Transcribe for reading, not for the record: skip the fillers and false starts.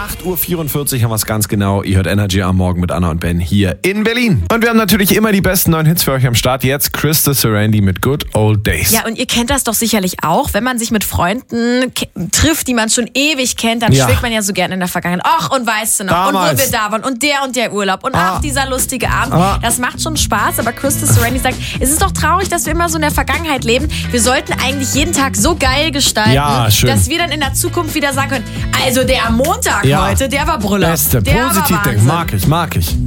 8:44 Uhr haben wir es ganz genau. Ihr hört Energy am Morgen mit Anna und Ben hier in Berlin. Und wir haben natürlich immer die besten neuen Hits für euch am Start. Jetzt Krista Sarandon mit Good Old Days. Ja, und ihr kennt das doch sicherlich auch, wenn man sich mit Freunden trifft, die man schon ewig kennt, dann schwelgt man ja so gerne in der Vergangenheit. Ach, und weißt du noch, damals. Und wo wir da waren und der Urlaub und ach, dieser lustige Abend. Das macht schon Spaß, aber Krista Sarandon sagt, es ist doch traurig, dass wir immer so in der Vergangenheit leben. Wir sollten eigentlich jeden Tag so geil gestalten, dass wir dann in der Zukunft wieder sagen können, also der Montag heute, der war Brüller. Beste, der positiv war denken, mag ich.